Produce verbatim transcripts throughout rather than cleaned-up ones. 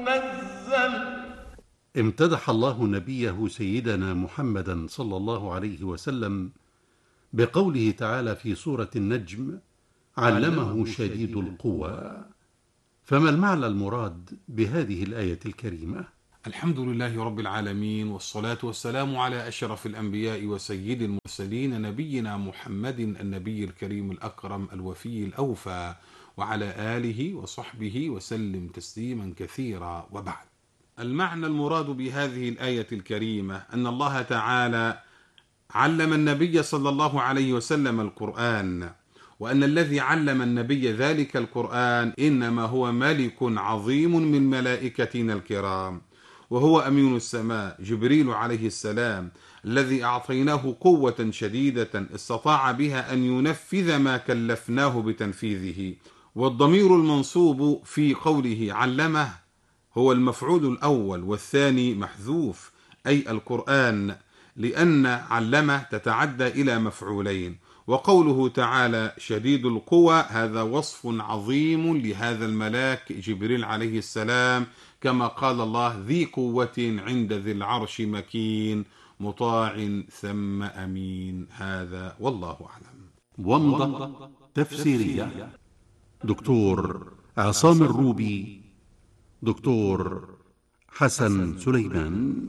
نزل. امتدح الله نبيه سيدنا محمدا صلى الله عليه وسلم بقوله تعالى في سورة النجم: علمه شديد القوى. فما المعنى المراد بهذه الآية الكريمة؟ الحمد لله رب العالمين، والصلاة والسلام على أشرف الأنبياء وسيد المرسلين، نبينا محمد النبي الكريم الأكرم الوفي الأوفى، وعلى آله وصحبه وسلم تسليما كثيرا. وبعد، المعنى المراد بهذه الآية الكريمة أن الله تعالى علم النبي صلى الله عليه وسلم القرآن، وأن الذي علم النبي ذلك القرآن إنما هو ملك عظيم من ملائكتنا الكرام، وهو أمين السماء جبريل عليه السلام، الذي أعطيناه قوة شديدة استطاع بها أن ينفذ ما كلفناه بتنفيذه. والضمير المنصوب في قوله علمه هو المفعول الأول، والثاني محذوف أي القرآن، لأن علمه تتعدى إلى مفعولين. وقوله تعالى شديد القوى هذا وصف عظيم لهذا الملاك جبريل عليه السلام، كما قال الله ذي قوة عند ذي العرش مكين مطاع ثم أمين. هذا والله أعلم. ومضة تفسيرية دكتور عصام الروبي، دكتور حسن سليمان.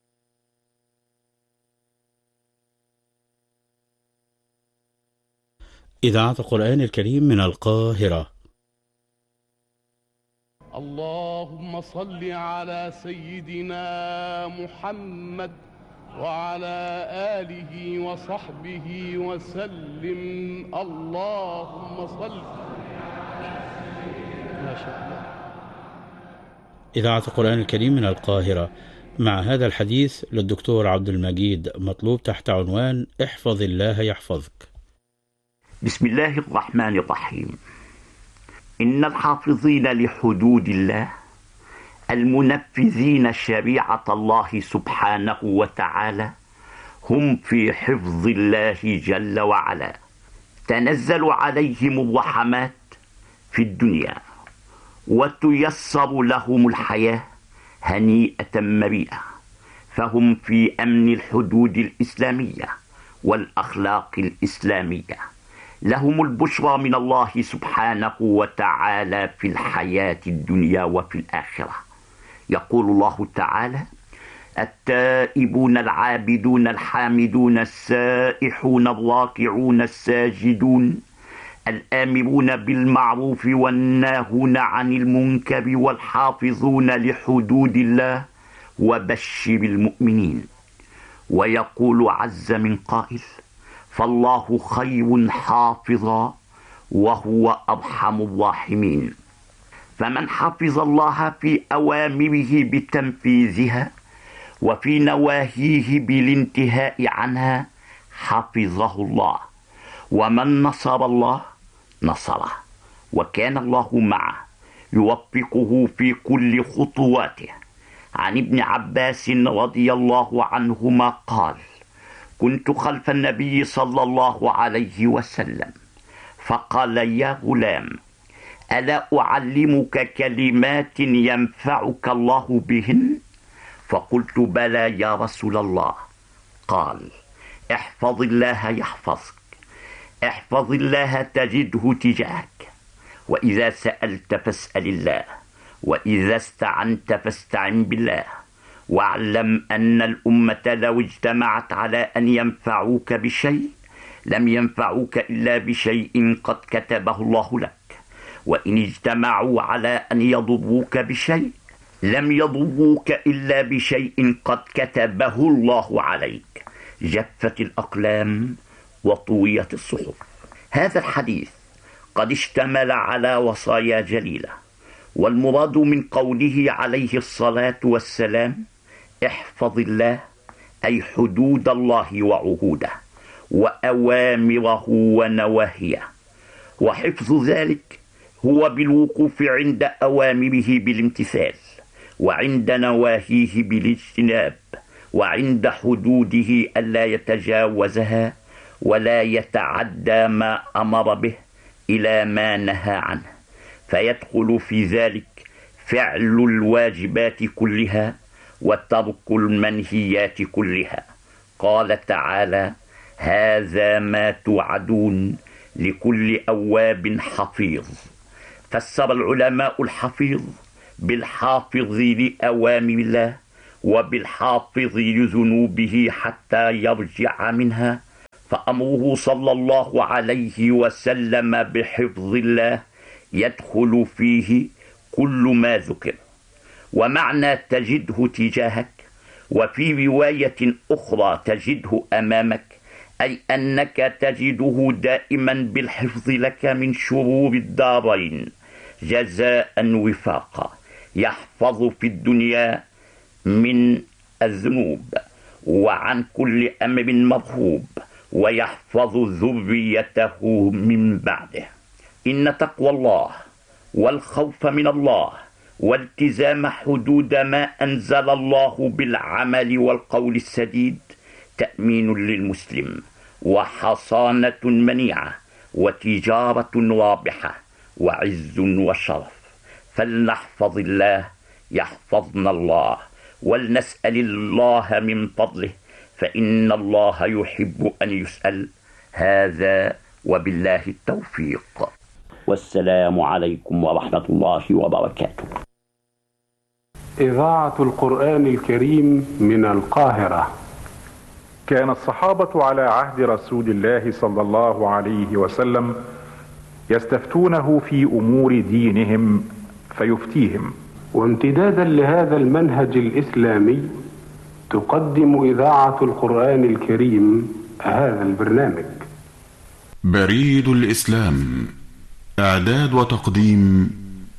إذاعة القرآن الكريم من القاهرة. اللهم صل على سيدنا محمد وعلى آله وصحبه وسلم. اللهم صل. ما شاء الله. إذاعة القرآن الكريم من القاهرة، مع هذا الحديث للدكتور عبد المجيد مطلوب تحت عنوان احفظ الله يحفظك. بسم الله الرحمن الرحيم. إن الحافظين لحدود الله المنفذين شريعة الله سبحانه وتعالى هم في حفظ الله جل وعلا. تنزل عليهم الرحمات في الدنيا وتيسر لهم الحياة هنيئة مريئة، فهم في أمن الحدود الإسلامية والأخلاق الإسلامية. لهم البشرى من الله سبحانه وتعالى في الحياة الدنيا وفي الآخرة. يقول الله تعالى: التائبون العابدون الحامدون السائحون الراكعون الساجدون الآمرون بالمعروف والناهون عن المنكر والحافظون لحدود الله وبشر المؤمنين. ويقول عز من قائل: فالله خير حافظا وهو أرحم الراحمين. فمن حفظ الله في أوامره بتنفيذها وفي نواهيه بالانتهاء عنها حفظه الله، ومن نصر الله نصره، وكان الله معه يوفقه في كل خطواته. عن ابن عباس رضي الله عنهما قال: كنت خلف النبي صلى الله عليه وسلم فقال: يا غلام، ألا أعلمك كلمات ينفعك الله بهن؟ فقلت: بلى يا رسول الله. قال: احفظ الله يحفظك، احفظ الله تجده تجاهك، وإذا سألت فاسأل الله، وإذا استعنت فاستعن بالله، واعلم أن الأمة لو اجتمعت على أن ينفعوك بشيء لم ينفعوك إلا بشيء قد كتبه الله لك، وإن اجتمعوا على أن يضروك بشيء لم يضروك إلا بشيء قد كتبه الله عليك. جفت الأقلام وطويت الصحف. هذا الحديث قد اشتمل على وصايا جليلة، والمراد من قوله عليه الصلاة والسلام: احفظ الله، أي حدود الله وعهوده وأوامره ونواهيه. وحفظ ذلك هو بالوقوف عند أوامره بالامتثال، وعند نواهيه بالاجتناب، وعند حدوده ألا يتجاوزها ولا يتعدى ما أمر به إلى ما نهى عنه، فيدخل في ذلك فعل الواجبات كلها وترك المنهيات كلها. قال تعالى: هذا ما توعدون لكل أواب حفيظ. فسر العلماء الحفيظ بالحافظ لأوامر الله وبالحافظ لذنوبه حتى يرجع منها، فأمره صلى الله عليه وسلم بحفظ الله يدخل فيه كل ما ذكر. ومعنى تجده تجاهك، وفي رواية أخرى تجده أمامك، أي أنك تجده دائما بالحفظ لك من شرور الدارين جزاء وفاقا، يحفظ في الدنيا من الذنوب وعن كل أمر مرهوب، ويحفظ ذريته من بعده. إن تقوى الله والخوف من الله والتزام حدود ما أنزل الله بالعمل والقول السديد تأمين للمسلم وحصانة منيعة وتجارة رابحة وعز وشرف. فلنحفظ الله يحفظنا الله، ولنسأل الله من فضله، فإن الله يحب أن يسأل. هذا وبالله التوفيق، والسلام عليكم ورحمة الله وبركاته. إذاعة القرآن الكريم من القاهرة. كان الصحابة على عهد رسول الله صلى الله عليه وسلم يستفتونه في أمور دينهم فيفتيهم. وامتدادا لهذا المنهج الإسلامي تقدم إذاعة القرآن الكريم هذا البرنامج. بريد الإسلام، إعداد وتقديم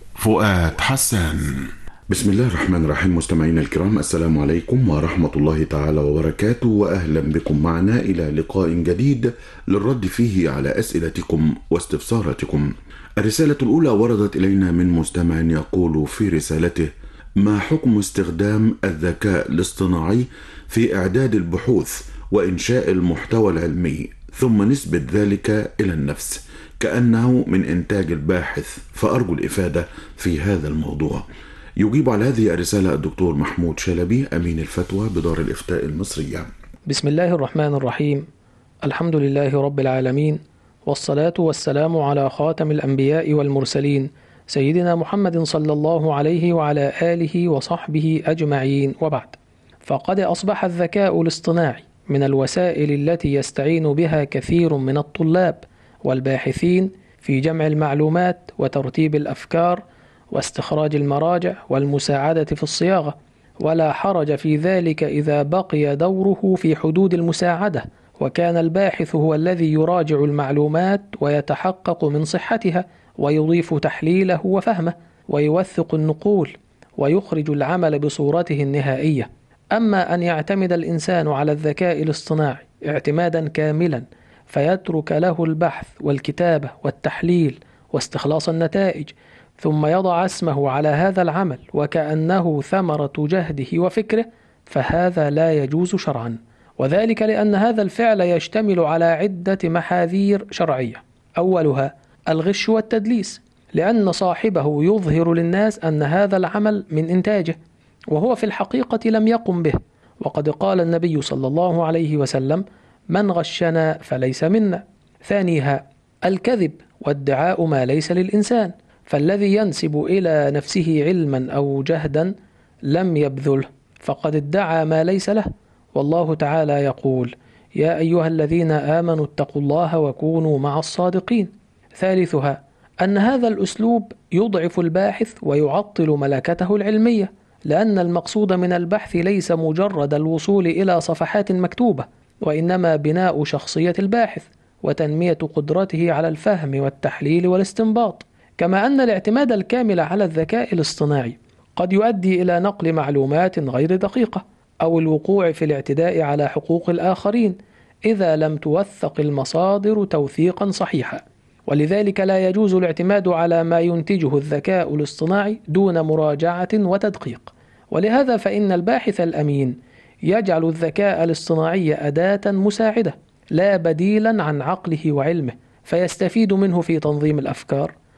فؤاد حسان. بسم الله الرحمن الرحيم. مستمعينا الكرام، السلام عليكم ورحمة الله تعالى وبركاته، وأهلا بكم معنا إلى لقاء جديد للرد فيه على أسئلتكم واستفساراتكم. الرسالة الأولى وردت إلينا من مستمع يقول في رسالته: ما حكم استخدام الذكاء الاصطناعي في إعداد البحوث وإنشاء المحتوى العلمي ثم نسبة ذلك إلى النفس كأنه من إنتاج الباحث؟ فأرجو الإفادة في هذا الموضوع. يجيب على هذه الرسالة الدكتور محمود شلبي، أمين الفتوى بدار الإفتاء المصرية. بسم الله الرحمن الرحيم. الحمد لله رب العالمين، والصلاة والسلام على خاتم الأنبياء والمرسلين سيدنا محمد صلى الله عليه وعلى آله وصحبه أجمعين، وبعد. فقد أصبح الذكاء الاصطناعي من الوسائل التي يستعين بها كثير من الطلاب والباحثين في جمع المعلومات وترتيب الأفكار واستخراج المراجع والمساعدة في الصياغة، ولا حرج في ذلك إذا بقي دوره في حدود المساعدة، وكان الباحث هو الذي يراجع المعلومات ويتحقق من صحتها ويضيف تحليله وفهمه ويوثق النقول ويخرج العمل بصورته النهائية. أما أن يعتمد الإنسان على الذكاء الاصطناعي اعتمادا كاملا فيترك له البحث والكتابة والتحليل واستخلاص النتائج، ثم يضع اسمه على هذا العمل وكأنه ثمرة جهده وفكره، فهذا لا يجوز شرعا، وذلك لأن هذا الفعل يشتمل على عدة محاذير شرعية. أولها الغش والتدليس، لأن صاحبه يظهر للناس أن هذا العمل من إنتاجه وهو في الحقيقة لم يقم به، وقد قال النبي صلى الله عليه وسلم: من غشنا فليس منا. ثانيها الكذب وادعاء ما ليس للإنسان، فالذي ينسب إلى نفسه علما أو جهدا لم يبذله فقد ادعى ما ليس له، والله تعالى يقول: يا أيها الذين آمنوا اتقوا الله وكونوا مع الصادقين. ثالثها أن هذا الأسلوب يضعف الباحث ويعطل ملكته العلمية، لأن المقصود من البحث ليس مجرد الوصول إلى صفحات مكتوبة، وإنما بناء شخصية الباحث وتنمية قدرته على الفهم والتحليل والاستنباط. كما أن الاعتماد الكامل على الذكاء الاصطناعي قد يؤدي إلى نقل معلومات غير دقيقة أو الوقوع في الاعتداء على حقوق الآخرين إذا لم توثق المصادر توثيقا صحيحا، ولذلك لا يجوز الاعتماد على ما ينتجه الذكاء الاصطناعي دون مراجعة وتدقيق. ولهذا فإن الباحث الأمين يجعل الذكاء الاصطناعي أداة مساعدة لا بديلا عن عقله وعلمه، فيستفيد منه في تنظيم الأفكار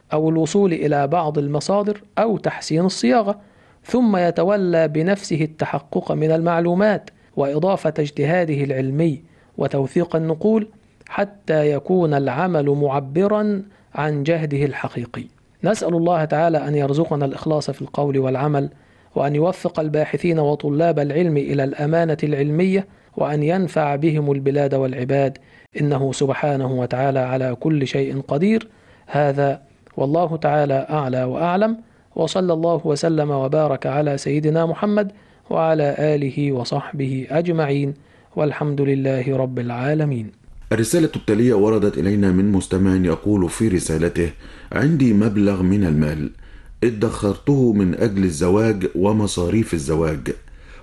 أو الوصول إلى بعض المصادر أو تحسين الصياغة، ثم يتولى بنفسه التحقق من المعلومات وإضافة اجتهاده العلمي وتوثيق النقول حتى يكون العمل معبرا عن جهده الحقيقي. نسأل الله تعالى أن يرزقنا الإخلاص في القول والعمل، وأن يوفق الباحثين وطلاب العلم إلى الأمانة العلمية، وأن ينفع بهم البلاد والعباد، إنه سبحانه وتعالى على كل شيء قدير. هذا والله تعالى أعلى وأعلم، وصلى الله وسلم وبارك على سيدنا محمد وعلى آله وصحبه أجمعين، والحمد لله رب العالمين. الرسالة التالية وردت إلينا من مستمع يقول في رسالته: عندي مبلغ من المال ادخرته من أجل الزواج ومصاريف الزواج،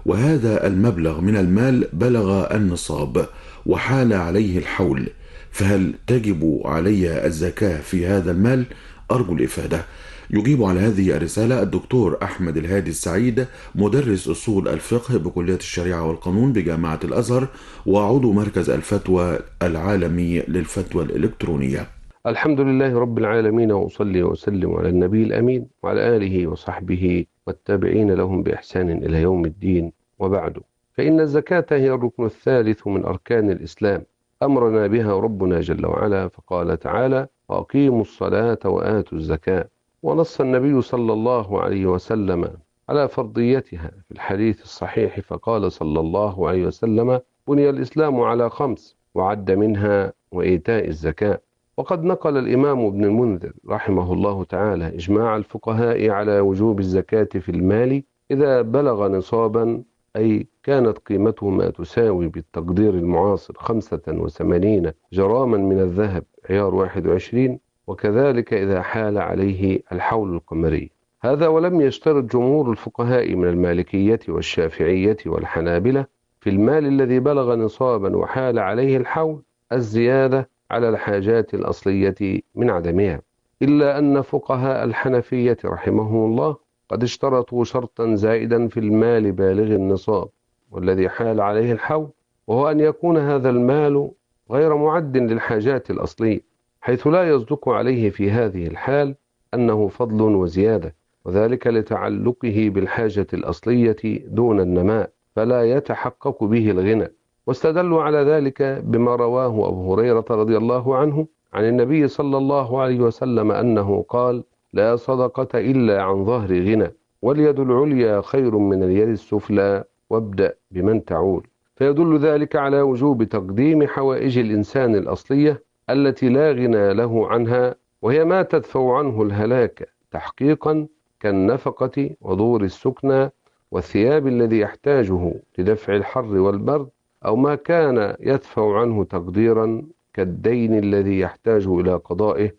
وهذا المبلغ من المال بلغ النصاب وحال عليه الحول، فهل تجب علي الزكاة في هذا المال؟ أرجو الإفادة. يجيب على هذه الرسالة الدكتور أحمد الهادي السعيد، مدرس أصول الفقه بكلية الشريعة والقانون بجامعة الأزهر، وعضو مركز الفتوى العالمي للفتوى الإلكترونية. الحمد لله رب العالمين، وأصلي وأسلم على النبي الأمين وعلى آله وصحبه والتابعين لهم بإحسان إلى يوم الدين، وبعد، فإن الزكاة هي الركن الثالث من أركان الإسلام، أمرنا بها ربنا جل وعلا، فقال تعالى: وأقيموا الصلاة وآتوا الزكاة. ونص النبي صلى الله عليه وسلم على فرضيتها في الحديث الصحيح، فقال صلى الله عليه وسلم: بني الإسلام على خمس، وعد منها وإيتاء الزكاة. وقد نقل الإمام ابن المنذر رحمه الله تعالى إجماع الفقهاء على وجوب الزكاة في المال إذا بلغ نصابا، أي كانت قيمته ما تساوي بالتقدير المعاصر خمسة وثمانين جراما من الذهب عيار واحد وعشرين، وكذلك إذا حال عليه الحول القمري. هذا ولم يشترط جمهور الفقهاء من المالكية والشافعية والحنابلة في المال الذي بلغ نصابا وحال عليه الحول الزيادة على الحاجات الأصلية من عدمها، إلا أن فقهاء الحنفية رحمهم الله قد اشترطوا شرطا زائدا في المال بالغ النصاب والذي حال عليه الحول، وهو أن يكون هذا المال غير معد للحاجات الأصلية، حيث لا يصدق عليه في هذه الحال أنه فضل وزيادة، وذلك لتعلقه بالحاجة الأصلية دون النماء، فلا يتحقق به الغنى. واستدلوا على ذلك بما رواه أبو هريرة رضي الله عنه عن النبي صلى الله عليه وسلم أنه قال: لا صدقة إلا عن ظهر غنى، واليد العليا خير من اليد السفلى، وابدأ بمن تعول. فيدل ذلك على وجوب تقديم حوائج الإنسان الأصلية التي لا غنى له عنها، وهي ما تدفع عنه الهلاك تحقيقا، كالنفقة ودور السكنى والثياب الذي يحتاجه لدفع الحر والبرد، أو ما كان يدفع عنه تقديرا كالدين الذي يحتاج إلى قضائه،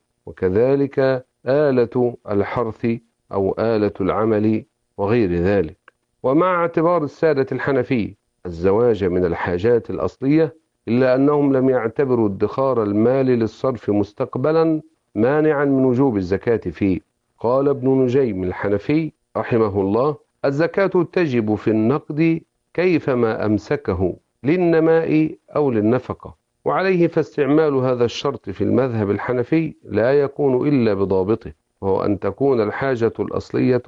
وكذلك آلة الحرث أو آلة العمل وغير ذلك. ومع اعتبار السادة الحنفي الزواج من الحاجات الأصلية، إلا أنهم لم يعتبروا ادخار المال للصرف مستقبلا مانعا من وجوب الزكاة فيه. قال ابن نجيم الحنفي رحمه الله: الزكاة تجب في النقد كيفما أمسكه للنماء أو للنفقة، وعليه فاستعمال هذا الشرط في المذهب الحنفي لا يكون إلا بضابطه، وهو أن تكون الحاجة الأصلية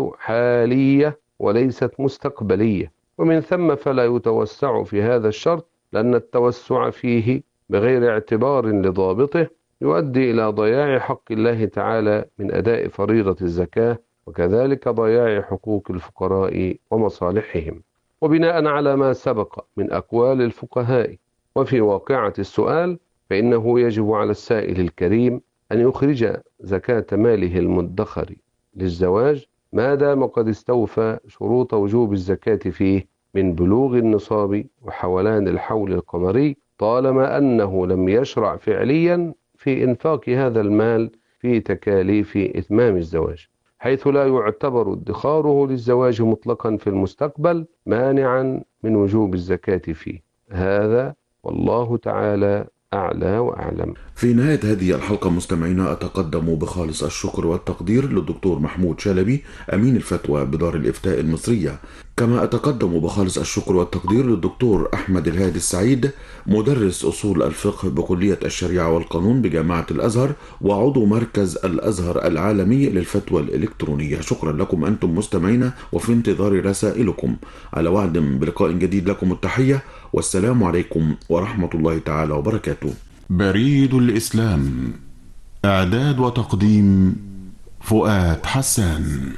حالية وليست مستقبلية، ومن ثم فلا يتوسع في هذا الشرط، لأن التوسع فيه بغير اعتبار لضابطه يؤدي إلى ضياع حق الله تعالى من أداء فريضة الزكاة، وكذلك ضياع حقوق الفقراء ومصالحهم. وبناء على ما سبق من أقوال الفقهاء وفي واقعة السؤال، فإنه يجب على السائل الكريم أن يخرج زكاة ماله المدخر للزواج ما دام قد استوفى شروط وجوب الزكاة فيه من بلوغ النصاب وحولان الحول القمري، طالما أنه لم يشرع فعليا في إنفاق هذا المال في تكاليف إتمام الزواج، حيث لا يعتبر ادخاره للزواج مطلقا في المستقبل مانعا من وجوب الزكاة فيه. هذا والله تعالى أعلى وأعلم. في نهاية هذه الحلقة مستمعينا أتقدم بخالص الشكر والتقدير للدكتور محمود شلبي أمين الفتوى بدار الإفتاء المصرية. كما أتقدم بخالص الشكر والتقدير للدكتور أحمد الهادي السعيد، مدرس أصول الفقه بكلية الشريعة والقانون بجامعة الأزهر وعضو مركز الأزهر العالمي للفتوى الإلكترونية. شكرا لكم أنتم مستمعين، وفي انتظار رسائلكم. على وعد بلقاء جديد، لكم التحية والسلام عليكم ورحمة الله تعالى وبركاته. بريد الإسلام، إعداد وتقديم فؤاد حسان.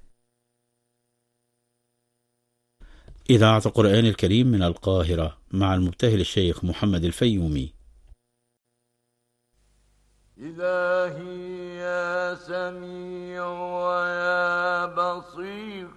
إذاعة القرآن الكريم من القاهرة مع المبتهل الشيخ محمد الفيومي. إلهي يا سميع ويا بصير